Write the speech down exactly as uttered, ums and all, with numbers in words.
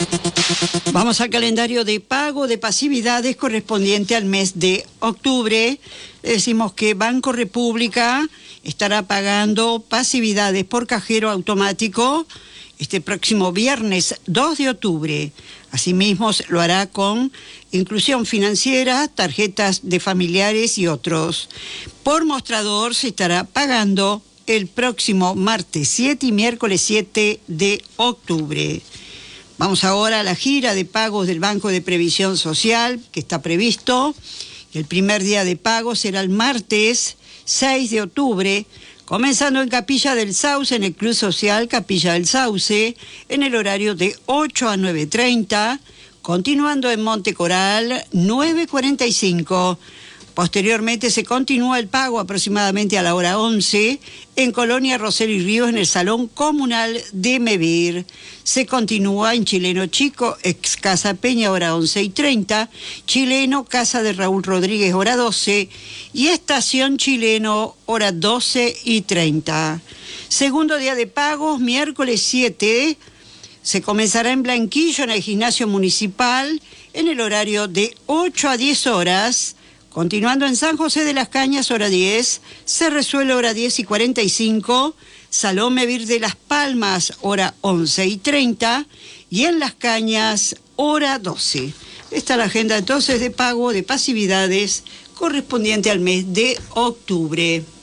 Vamos al calendario de pago de pasividades correspondiente al mes de octubre. Decimos que Banco República estará pagando pasividades por cajero automático este próximo viernes dos de octubre. Asimismo, lo hará con inclusión financiera, tarjetas de familiares y otros. Por mostrador se estará pagando el próximo martes siete y miércoles siete de octubre. Vamos ahora a la gira de pagos del Banco de Previsión Social, que está previsto. El primer día de pago será el martes seis de octubre, comenzando en Capilla del Sauce, en el Club Social Capilla del Sauce, en el horario de ocho a nueve treinta, continuando en Monte Coral, nueve cuarenta y cinco. Posteriormente se continúa el pago aproximadamente a la hora once en Colonia Rosel y Ríos, en el Salón Comunal de Mevir. Se continúa en Chileno Chico, ex Casa Peña, hora once y treinta, Chileno, Casa de Raúl Rodríguez, hora doce, y Estación Chileno, hora doce y treinta. Segundo día de pagos, miércoles siete, se comenzará en Blanquillo, en el Gimnasio Municipal, en el horario de ocho a diez horas. Continuando en San José de las Cañas, hora diez, se resuelve hora diez y cuarenta y cinco, Salón Mevir de Las Palmas, hora once y treinta, y en Las Cañas, hora doce. Esta es la agenda entonces de pago de pasividades correspondiente al mes de octubre.